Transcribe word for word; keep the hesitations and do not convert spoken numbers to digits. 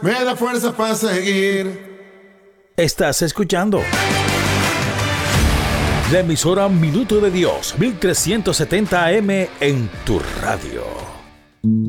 me da fuerza para seguir. Estás escuchando la emisora Minuto de Dios, mil trescientos setenta A M en tu radio.